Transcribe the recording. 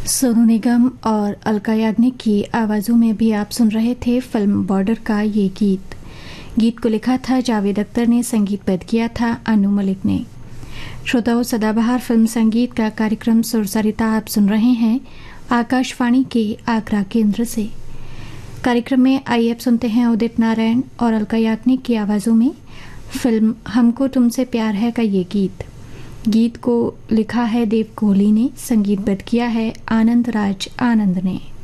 सोनू निगम और अलका याग्निक की आवाज़ों में भी आप सुन रहे थे फिल्म बॉर्डर का ये गीत। गीत को लिखा था जावेद अख्तर ने, संगीतबद्ध किया था अनु मलिक ने। श्रोताओं, सदाबहार फिल्म संगीत का कार्यक्रम सुरसरिता आप सुन रहे हैं आकाशवाणी के आगरा केंद्र से। कार्यक्रम में आइए अब सुनते हैं उदित नारायण और अलका याग्निक की आवाज़ों में फिल्म हमको तुमसे प्यार है का ये गीत। गीत को लिखा है देव कोहली ने, संगीतबद्ध किया है आनंद राज आनंद ने।